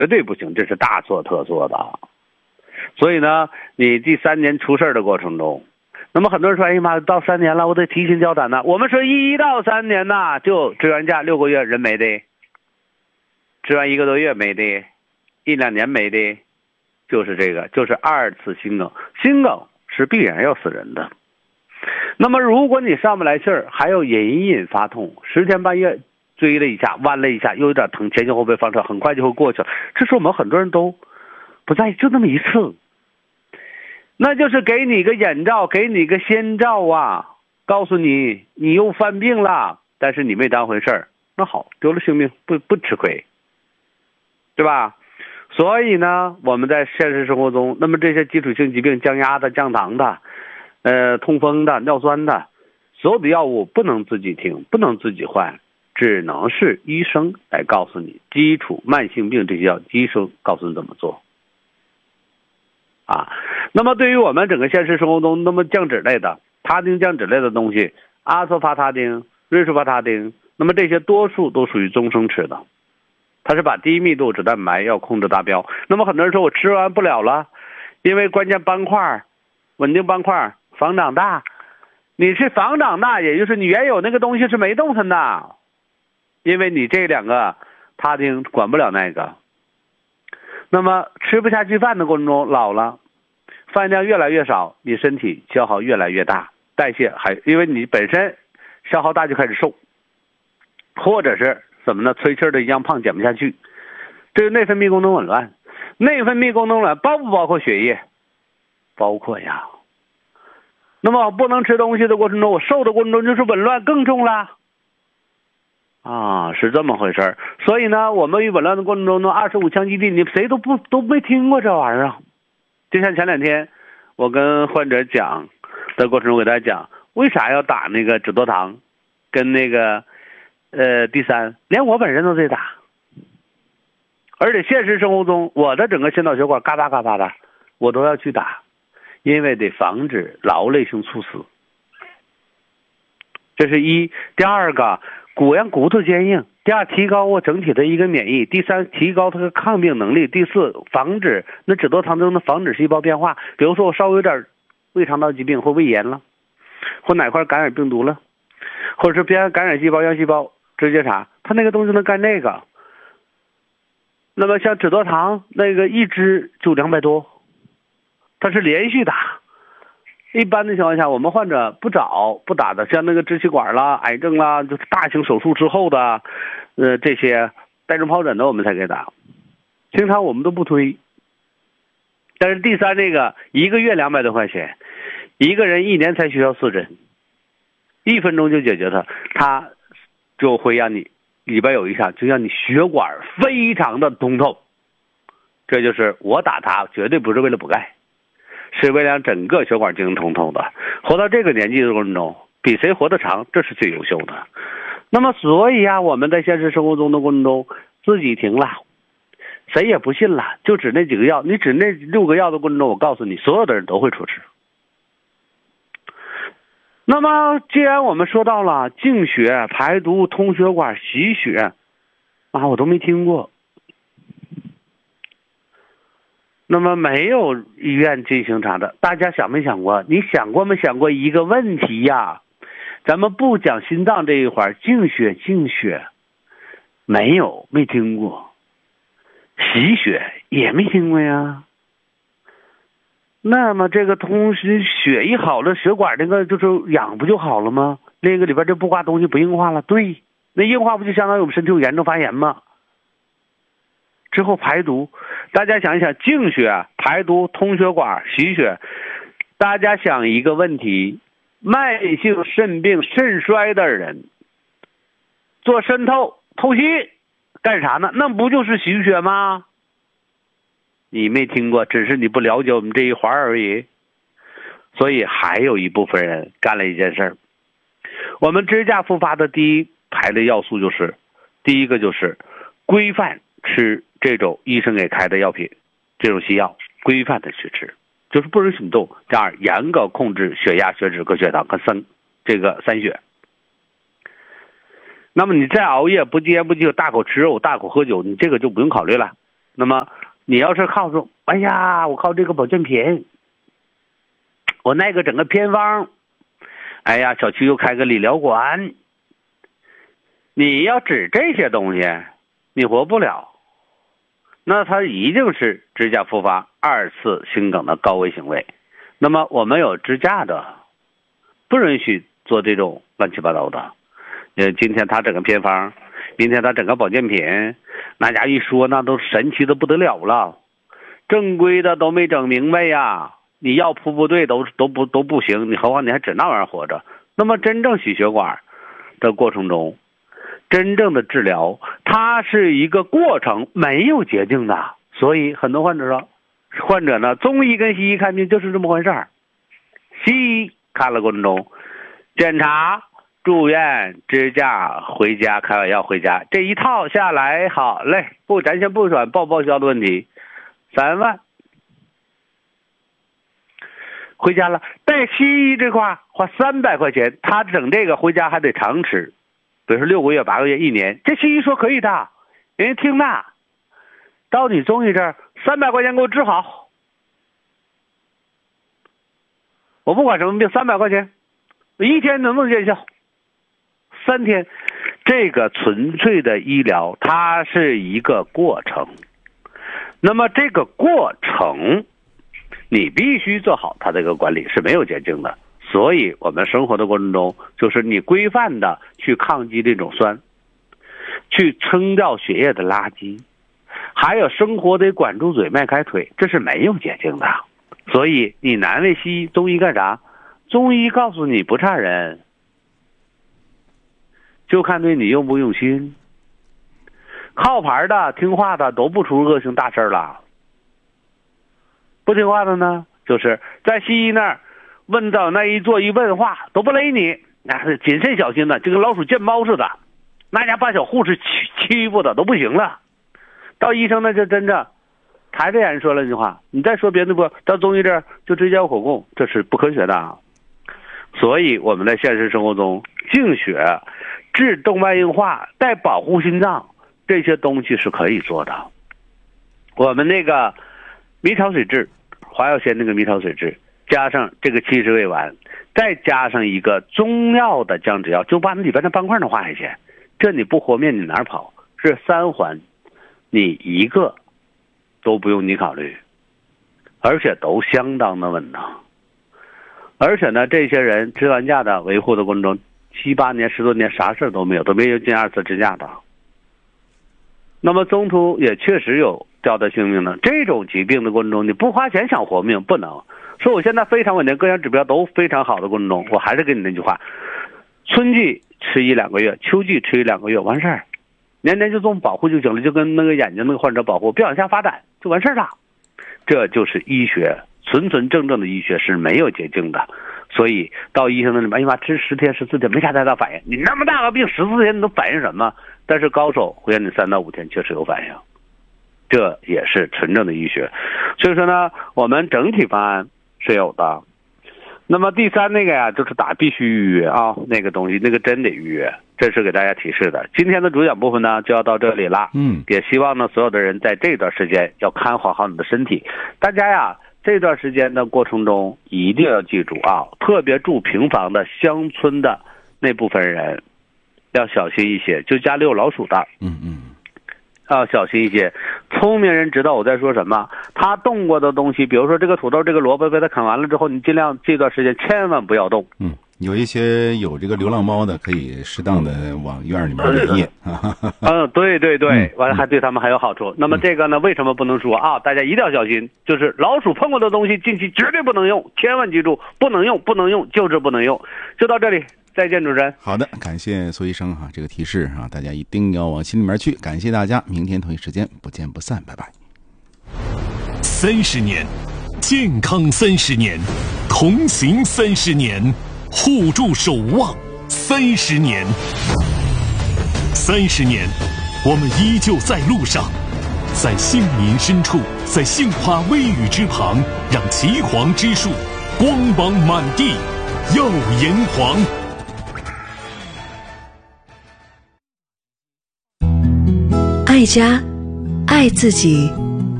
绝对不行，这是大错特错的。所以呢，你第3年出事的过程中，那么很多人说，哎呀妈，到3年了，我得提心吊胆呢。我们说1到3年呐，就支援假6个月人没的，支援1个多月没的，1、2年没的，就是这个，就是2次心梗。心梗是必然要死人的。那么如果你上不来气儿，还有隐隐发痛，10天半月追了一下，弯了一下，又有点疼，前胸后背翻车，很快就会过去了。这是我们很多人都不在意，就那么一次，那就是给你个眼兆，给你个先兆啊，告诉你你又犯病了，但是你没当回事儿，那好，丢了性命不吃亏，对吧？所以呢，我们在现实生活中，那么这些基础性疾病，降压的、降糖的，痛风的、尿酸的，所有的药物不能自己停，不能自己换，只能是医生来告诉你，基础慢性病这些药，医生告诉你怎么做。那么对于我们整个现实生活中，那么降脂类的、他汀降脂类的东西，阿索伐他汀、瑞舒伐他汀，那么这些多数都属于终生吃的，它是把低密度脂蛋白要控制达标。那么很多人说我吃完不了了，因为关键斑块、稳定斑块、防长大，你是防长大，也就是你原有那个东西是没动弹的，因为你这2个他汀管不了那个。那么吃不下去饭的过程中，老了，饭量越来越少，你身体消耗越来越大，代谢因为你本身消耗大就开始瘦，或者是怎么呢？吹气的一样胖，减不下去，这是内分泌功能紊乱。内分泌功能紊乱包不包括血液？包括呀。那么不能吃东西的过程中，我瘦的过程中就是紊乱更重了。是这么回事。所以呢，我们与紊乱的过程中呢，25羟基地，你谁都没听过这玩意儿。就像前2天我跟患者讲的过程中，给大家讲为啥要打那个止多糖，跟那个D3，连我本人都得打。而且现实生活中，我的整个心脑血管嘎巴嘎巴的，我都要去打，因为得防止劳累性猝死。这是一。第二个，让骨头坚硬。第二，提高我整体的一个免疫。第三，提高它的抗病能力。第四，防止那止多糖中的防止细胞变化。比如说我稍微有点胃肠道疾病或胃炎了，或哪块感染病毒了，或者是别感染细胞、样细胞直接查，它那个东西能干那个。那么像止多糖那个一支就200多，它是连续打。一般的情况下，我们患者不打的，像那个支气管啦、癌症啦，就是大型手术之后的，这些带状疱疹的我们才给打，平常我们都不推。但是第三这个1个月200多块钱，一个人1年才需要4针，1分钟就解决它，它就会让你里边有一项，就让你血管非常的通透。这就是我打它绝对不是为了补钙，是为了让整个血管进行通透的。活到这个年纪的过程中，比谁活得长，这是最优秀的。那么所以我们在现实生活中的过程中，自己停了，谁也不信了，就指那几个药，你指那6个药的过程中，我告诉你，所有的人都会出事。那么既然我们说到了净血、排毒、通血管、洗血我都没听过。那么没有医院进行查的，大家想没想过？你想过没想过一个问题呀？咱们不讲心脏这一块，净血没听过，洗血也没听过呀。那么这个通血一好了，血管那个就是氧不就好了吗？那个里边就不挂东西，不硬化了。对，那硬化不就相当于我们身体有严重发炎吗？之后排毒，大家想一想，净血、排毒、通血管、洗血，大家想一个问题，慢性肾病、肾衰的人做渗透、透析干啥呢？那不就是洗血吗？你没听过，只是你不了解我们这一环而已。所以还有一部分人干了一件事儿，我们支架复发的第一排的要素就是，第一个就是规范吃这种医生给开的药品，这种西药规范的去吃，就是不能行动。第二，严格控制血压、血脂和血糖和三血。那么你再熬夜、不戒不忌、大口吃肉、大口喝酒，你这个就不用考虑了。 那么你要是靠说，哎呀，我靠这个保健品，我那个整个偏方，哎呀，小区又开个理疗馆，你要指这些东西，你活不了。那它一定是支架复发2次心梗的高危行为。那么我们有支架的，不允许做这种乱七八糟的。今天他整个偏方，明天他整个保健品，那家一说那都神奇的不得了了，正规的都没整明白呀，你药铺不对都不行，你何况你还指那玩意儿活着。那么真正洗血管的过程中，真正的治疗它是一个过程，没有捷径的。所以很多患者呢，中医跟西医看病就是这么回事儿。西医看了过程中，检查、住院、支架、回家，开完药回家，这一套下来好嘞，咱先不管报销的问题，3万回家了。但西医这块花300块钱，他整这个回家还得常吃，比如说6个月、8个月、1年，这西医说可以的，人家听的。到你中医这儿，300块钱给我治好，我不管什么病，300块钱，1天能不能见效？3天，这个纯粹的医疗，它是一个过程。那么这个过程，你必须做好它这个管理，是没有捷径的。所以我们生活的过程中，就是你规范的去抗击这种酸，去清掉血液的垃圾，还有生活得管住嘴迈开腿，这是没有捷径的。所以你难为西医，中医干啥？中医告诉你不差人，就看对你用不用心。靠牌的听话的都不出恶性大事了，不听话的呢，就是在西医那儿问到那一坐一问话都不勒你，那是谨慎小心的，就跟老鼠见猫似的，那家把小护士欺负的都不行了。到医生那就真正抬着眼说了一句话，你再说别的不，到中医这儿就直接有口供，这是不科学的啊。所以我们在现实生活中，净血、治动脉硬化、带保护心脏，这些东西是可以做的。我们那个迷潮水蛭，华药仙那个迷潮水蛭，加上这个70味丸，再加上一个中药的降脂药，就把那里边的斑块能化下去，这你不和面你哪儿跑？是3环，你一个都不用你考虑，而且都相当的稳当。而且呢，这些人支完架的维护的过程中，7、8年、10多年啥事都没有，都没有进2次支架的。那么中途也确实有掉的性命的。这种疾病的过程中，你不花钱想活命不能。说我现在非常稳定，各项指标都非常好的过程中，我还是跟你那句话，春季吃1、2个月，秋季吃1、2个月完事儿，年年就这么保护就行了，就跟那个眼睛那个患者保护，别往下发展就完事儿了。这就是医学，纯纯正正的医学是没有捷径的。所以到医生那里面，哎呀妈，吃10天14天没啥太大反应，你那么大个病14天你都反应什么？但是高手会让你3到5天确实有反应，这也是纯正的医学。所以说呢，我们整体方案是有的。那么第3那个呀，就是打必须预约啊，那个东西那个真得预约，这是给大家提示的。今天的主讲部分呢就要到这里了，也希望呢所有的人在这段时间要看好你的身体。大家呀，这段时间的过程中一定要记住啊，特别住平房的乡村的那部分人要小心一些，就家里有老鼠的，要小心一些。聪明人知道我在说什么，他动过的东西，比如说这个土豆、这个萝卜被他啃完了之后，你尽量这段时间千万不要动。 有一些有这个流浪猫的，可以适当的往院里面引业。 对对对，完了还对他们还有好处。那么这个呢，为什么不能说啊？大家一定要小心，就是老鼠碰过的东西近期绝对不能用，千万记住，不能用，不能用，就是不能用。就到这里，再见，主持人。 好的，感谢苏医生这个提示大家一定要往心里面去。感谢大家，明天同一时间不见不散，拜拜。 30年，健康30年，同行30年，互助守望30年，30年，我们依旧在路上，在杏林深处，在杏花微雨之旁，让岐黄之树光芒满地，耀炎黄。 爱家，爱自己，